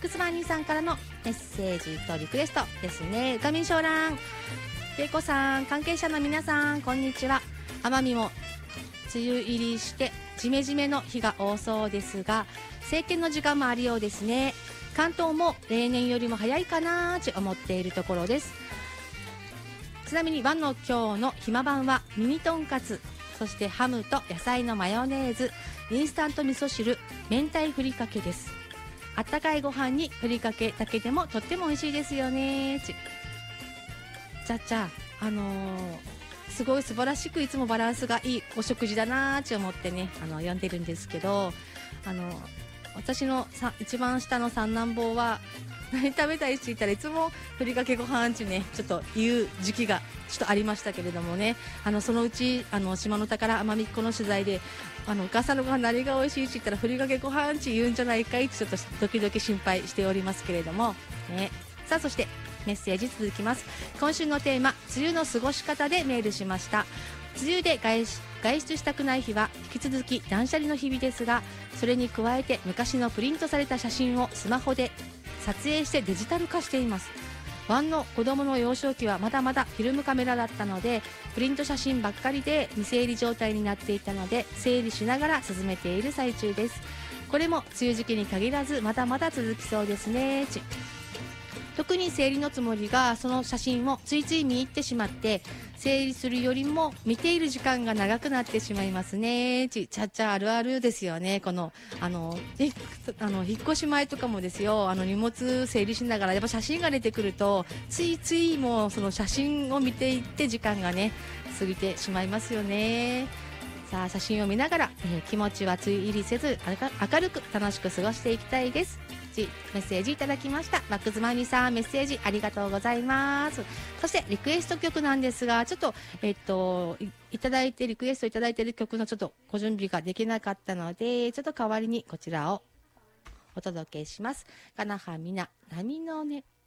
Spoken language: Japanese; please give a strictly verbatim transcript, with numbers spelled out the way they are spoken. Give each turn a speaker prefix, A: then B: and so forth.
A: ックスバンニーさんからのメッセージとリクエストですね。画面昇覧、けいこさん、関係者の皆さん、こんにちは。奄美も梅雨入りしてジメジメの日が多そうですが、晴天の時間もあるようですね。関東も例年よりも早いかなと思っているところです。ちなみに晩の今日の暇晩はミニとんかつ、そしてハムと野菜のマヨネーズ、インスタント味噌汁、明太ふりかけです。あったかいご飯にふりかけだけでもとっても美味しいですよね。ちちゃちゃ、あのー、すごい素晴らしくいつもバランスがいいお食事だなーって思ってね、あの読んでるんですけど、あの私のさ一番下の三男坊は何食べたいって言ったらいつもふりかけご飯ってねちょっと言う時期がちょっとありましたけれどもね、あのそのうちあの島の宝奄美っ子の取材で、あのお母さんのご飯何が美味しいって言ったらふりかけご飯って言うんじゃないかいってちょっとドキドキ心配しておりますけれどもね。さあそしてメッセージ続きます。今週のテーマ、梅雨の過ごし方でメールしました。梅雨で外出外出したくない日は引き続き断捨離の日々ですが、それに加えて昔のプリントされた写真をスマホで撮影してデジタル化しています。ワンの子供の幼少期はまだまだフィルムカメラだったので、プリント写真ばっかりで未整理状態になっていたので、整理しながら進めている最中です。これも梅雨時期に限らずまだまだ続きそうですね。特に整理のつもりがその写真をついつい見入ってしまって、整理するよりも見ている時間が長くなってしまいますね。ちちゃっちゃあるあるですよね。このあのあの引っ越し前とかもですよ、あの荷物整理しながらやっぱ写真が出てくるとついついもうその写真を見ていって時間がね過ぎてしまいますよね。さあ写真を見ながら、えー、気持ちはつい入りせず明るく楽しく過ごしていきたいです。メッセージいただきました。バックズマニさん、メッセージありがとうございます。そしてリクエスト曲なんですが、ちょっとえっと い, いただいてリクエストいただいている曲のちょっとご準備ができなかったので、ちょっと代わりにこちらをお届けします。かなはみな波の音。